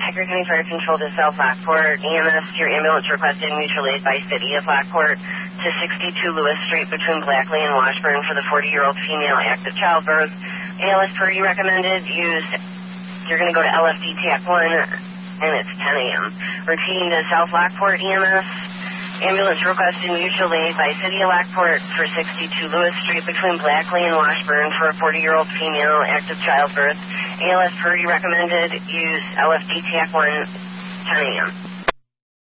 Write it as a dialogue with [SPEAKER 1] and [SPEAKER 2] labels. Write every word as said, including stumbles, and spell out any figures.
[SPEAKER 1] Tiger County Fire Control to South Lockport. E M S, your ambulance requested mutual aid by City of Lockport to sixty-two Lewis Street between Blackley and Washburn for the forty-year-old female active childbirth. A L S per you recommended. Use, you're going to go to L F D TAC one, and it's ten a m Repeating to South Lockport E M S. Ambulance requested mutual aid by City of Lockport for sixty-two Lewis Street between Blackley and Washburn for a forty-year-old female active childbirth. A L S per you recommended. Use L F D TAC one, ten a m